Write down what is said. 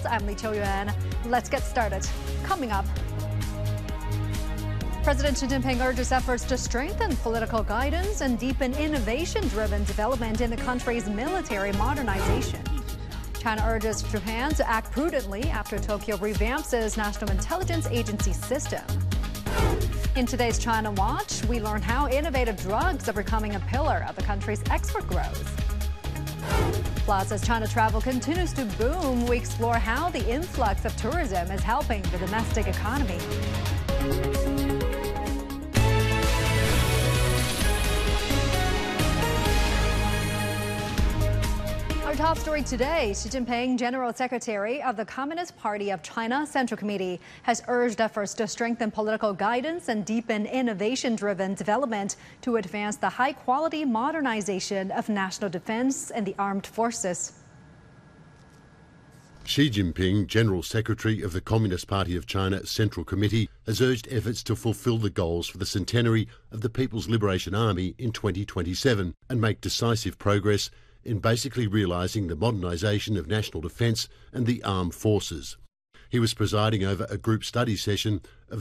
I'm Li Qiuyuan. Let's get started. Coming up, President Xi Jinping urges efforts to strengthen political guidance and deepen innovation-driven development in the country's military modernization. China urges Japan to act prudently after Tokyo revamps its National Intelligence Agency system. In today's China Watch, we learn how innovative drugs are becoming a pillar of the country's export growth. Plus, as China travel continues to boom, we explore how the influx of tourism is helping the domestic economy. Our top story today, Xi Jinping, General Secretary of the Communist Party of China Central Committee, has urged efforts to strengthen political guidance and deepen innovation-driven development to advance the high-quality modernization of national defense and the armed forces. Xi Jinping, General Secretary of the Communist Party of China Central Committee, has urged efforts to fulfil the goals for the centenary of the People's Liberation Army in 2027 and make decisive progress in basically realising the modernisation of national defence and the armed forces. He was presiding over a group study session of